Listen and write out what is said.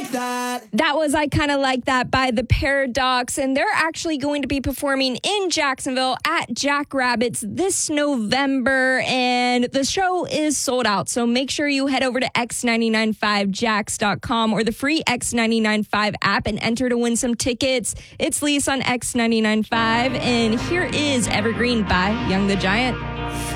Like That. That was I Kinda Like That by The Paradox, and they're actually going to be performing in Jacksonville at Jackrabbits this November, and the show is sold out, so make sure you head over to x995jacks.com or the free X995 app and enter to win some tickets. It's Lise on X995, and here is Evergreen by Young the Giant.